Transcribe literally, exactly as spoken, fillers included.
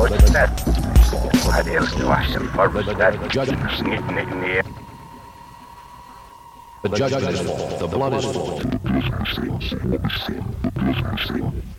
فرصة هذه الواحد فرصة جدًا. The judgment is full. The blood is full.